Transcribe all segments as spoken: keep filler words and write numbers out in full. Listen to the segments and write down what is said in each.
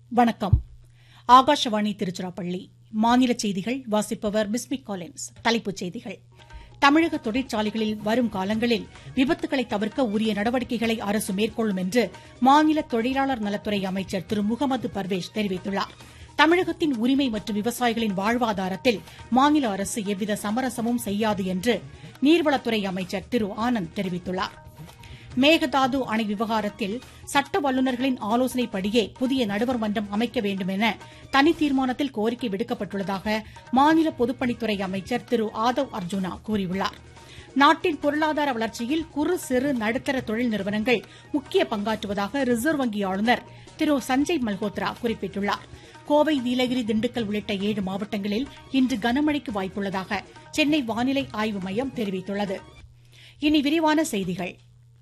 வணக்கம். ஆகாஷவாணி திருச்சிராப்பள்ளி. மாநில செய்திகள் வாசிப்பவர் பிஸ்மிக் காலின்ஸ். தலைப்புச் செய்திகள். தமிழக தொழிற்சாலைகளில் வரும் காலங்களில் விபத்துகளை தவிர்க்க உரிய நடவடிக்கைகளை அரசு மேற்கொள்ளும் என்று மாநில தொழிலாளர் நலத்துறை அமைச்சர் திரு முகமது பர்வேஸ் தெரிவித்துள்ளார். தமிழகத்தின் உரிமை மற்றும் விவசாயிகளின் வாழ்வாதாரத்தில் மாநில அரசு எவ்வித சமரசமும் செய்யாது என்று நீர்வளத்துறை அமைச்சர் திரு ஆனந்த் தெரிவித்துள்ளார். மேகதாது அணை விவகாரத்தில் சட்ட வல்லுநர்களின் ஆலோசனைப்படியே புதிய நடுவர் மன்றம் அமைக்க வேண்டும் என தனி தீர்மானத்தில் கோரிக்கை விடுக்கப்பட்டுள்ளதாக மாநில பொதுப்பணித்துறை அமைச்சர் திரு ஆதவ் அர்ஜுனா கூறியுள்ளார். நாட்டின் பொருளாதார வளர்ச்சியில் குறு சிறு நடுத்தர தொழில் நிறுவனங்கள் முக்கிய பங்காற்றுவதாக ரிசர்வ் வங்கி ஆளுநர் திரு சஞ்சய் மல்ஹோத்ரா குறிப்பிட்டுள்ளார். கோவை, நீலகிரி, திண்டுக்கல் உள்ளிட்ட ஏழு மாவட்டங்களில் இன்று கனமழைக்கு வாய்ப்புள்ளதாக சென்னை வானிலை ஆய்வு மையம் தெரிவித்துள்ளது. இனி விரிவான செய்திகள்.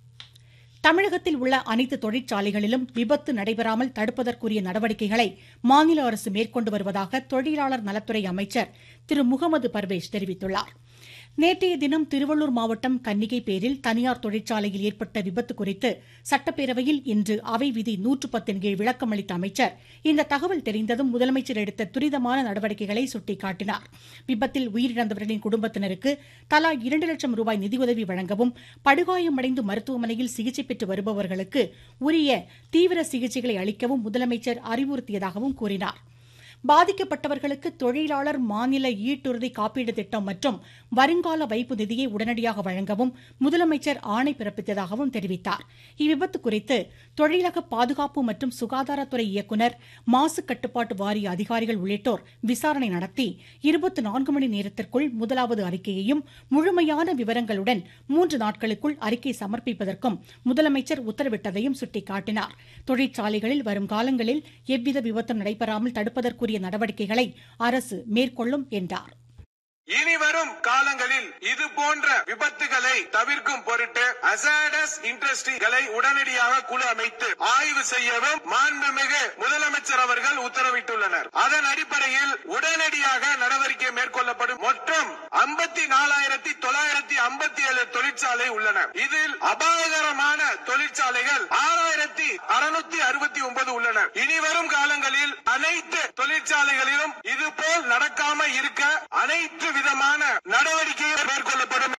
தமிழகத்தில் உள்ள அனைத்து தொழிற்சாலைகளிலும் விபத்து நடைபெறாமல் தடுப்பதற்குரிய நடவடிக்கைகளை மாநில அரசு மேற்கொண்டு வருவதாக தொழிலாளர் நலத்துறை அமைச்சர் திரு முகமது பர்வேஸ் தெரிவித்துள்ளார். நேற்றைய தினம் திருவள்ளூர் மாவட்டம் கன்னிகைப்பேரில் தனியார் தொழிற்சாலையில் ஏற்பட்ட விபத்து குறித்து சட்டப்பேரவையில் இன்று அவை விதி நூற்று பத்தின் கீழ் விளக்கம் அளித்த அமைச்சர் இந்த தகவல் தெரிந்ததும் முதலமைச்சர் எடுத்த துரிதமான நடவடிக்கைகளை சுட்டிக்காட்டினார். விபத்தில் உயிரிழந்தவர்களின் குடும்பத்தினருக்கு தலா இரண்டு லட்சம் ரூபாய் நிதியுதவி வழங்கவும், படுகாயமடைந்து மருத்துவமனையில் சிகிச்சை பெற்று வருபவர்களுக்கு உரிய தீவிர சிகிச்சைகளை அளிக்கவும் முதலமைச்சர் அறிவுறுத்தியதாகவும் கூறினார். பாதிக்கப்பட்டவர்களுக்கு தொழிலாளர் மாநில ஈட்டுறுதி காப்பீடு திட்டம் மற்றும் வருங்கால வைப்பு நிதியை உடனடியாக வழங்கவும் முதலமைச்சர் ஆணை பிறப்பித்ததாகவும் தெரிவித்தார். இவ்விபத்து குறித்து தொழிலக பாதுகாப்பு மற்றும் சுகாதாரத்துறை இயக்குநர், மாசு கட்டுப்பாட்டு வாரிய அதிகாரிகள் உள்ளிட்டோர் விசாரணை நடத்தி இருபத்தி நான்கு மணி நேரத்திற்குள் முதலாவது அறிக்கையையும் முழுமையான விவரங்களுடன் மூன்று நாட்களுக்குள் அறிக்கை சமர்ப்பிப்பதற்கும் முதலமைச்சர் உத்தரவிட்டதையும் சுட்டிக்காட்டினார். தொழிற்சாலைகளில் வரும் காலங்களில் எவ்வித விபத்தும் நடைபெறாமல் தடுப்பதற்கு நடவடிக்கைகளை அரசு மேற்கொள்ளும் என்றார். இனி வரும் காலங்களில் இது போன்ற விபத்துகளை தவிர்க்கும் பொருட்டு ஹசார்டஸ் இண்டஸ்ட்ரிகளை உடனடியாக குழு அமைத்து ஆய்வு செய்யவும் மாண்புமிகு முதலமைச்சர் அவர்கள் உத்தரவிட்டுள்ளனர். அதன் அடிப்படையில் உடனடியாக நடவடிக்கை மேற்கொள்ளப்படும். மொத்தம் ஐம்பத்தி நாலாயிரத்தி தொள்ளாயிரத்தி ஐம்பத்தி ஏழு தொழிற்சாலை உள்ளன. இதில் அபாயகரமான தொழிற்சாலைகள் ஆறாயிரத்தி அறுநூத்தி அறுபத்தி ஒன்பது உள்ளன. இனி வரும் காலங்களில் அனைத்து தொழிற்சாலைகளிலும் இதுபோல் நடக்காமல் இருக்க அனைத்து விதமான நடவடிக்கைகள் மேற்கொள்ளப்படும்.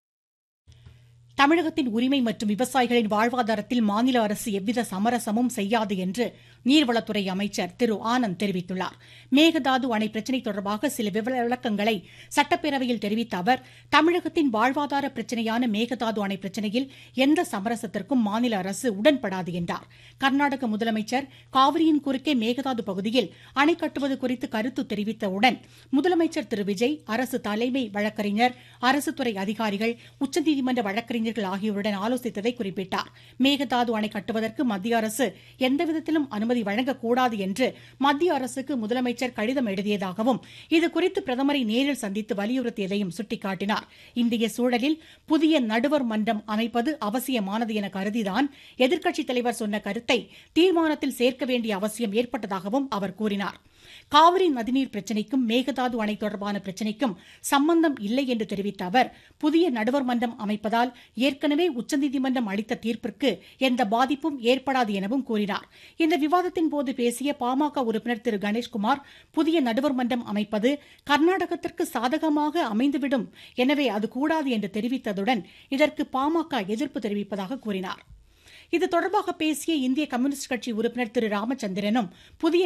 தமிழகத்தின் உரிமை மற்றும் விவசாயிகளின் வாழ்வாதாரத்தில் மாநில அரசு எவ்வித சமரசமும் செய்யாது என்று நீர்வளத்துறை அமைச்சர் திரு ஆனந்த் தெரிவித்துள்ளார். மேகதாது அணை பிரச்சினை தொடர்பாக சில விளக்கங்களை சட்டப்பேரவையில் தெரிவித்த அவர், தமிழகத்தின் வாழ்வாதார பிரச்சினையான மேகதாது அணை பிரச்சினையில் எந்த சமரசத்திற்கும் மாநில அரசு உடன்படாது என்றார். கர்நாடக முதலமைச்சர் காவிரியின் குறுக்கே மேகதாது பகுதியில் அணை கட்டுவது குறித்து கருத்து தெரிவித்தவுடன் முதலமைச்சர் திரு விஜய், அரசு தலைமை வழக்கறிஞர், அரசு துறை அதிகாரிகள், உச்சநீதிமன்ற வழக்கறிஞர்கள் ஆகியோருடன் ஆலோசித்ததை குறிப்பிட்டார். மேகதாது அணை கட்டுவதற்கு மத்திய அரசு எந்தவிதத்திலும் அனுமதி வழங்கக்கூடாது என்று மத்திய அரசுக்கு முதலமைச்சர் கடிதம் எழுதியதாகவும், இதுகுறித்து பிரதமரை நேரில் சந்தித்து வலியுறுத்தியதையும் சுட்டிக்காட்டினார். இந்திய சூழலில் புதிய நடுவர் மன்றம் அமைப்பது அவசியமானது என கருதிதான் எதிர்க்கட்சித் தலைவர் சொன்ன கருத்தை தீர்மானத்தில் சேர்க்க வேண்டிய அவசியம் ஏற்பட்டதாகவும் அவர் கூறினார். காவிரி நதிநீர் பிரச்சினைக்கும் மேகதாது அணை தொடர்பான பிரச்சினைக்கும் சம்பந்தம் இல்லை என்று தெரிவித்த அவர், புதிய நடுவர் மன்றம் அமைப்பதால் ஏற்கனவே உச்சநீதிமன்றம் அளித்த தீர்ப்பிற்கு எந்த பாதிப்பும் ஏற்படாது எனவும் கூறினார். இந்த விவாதத்தின் போது பேசிய பாமக உறுப்பினர் திரு கணேஷ்குமார், புதிய நடுவர் மன்றம் அமைப்பது கர்நாடகத்திற்கு சாதகமாக அமைந்துவிடும், எனவே அது கூடாது என்று தெரிவித்ததுடன் இதற்கு பாமக எதிர்ப்பு தெரிவிப்பதாக கூறினார். இது தொடர்பாக பேசிய இந்திய கம்யூனிஸ்ட் கட்சி உறுப்பினர் திரு ராமச்சந்திரனும், புதிய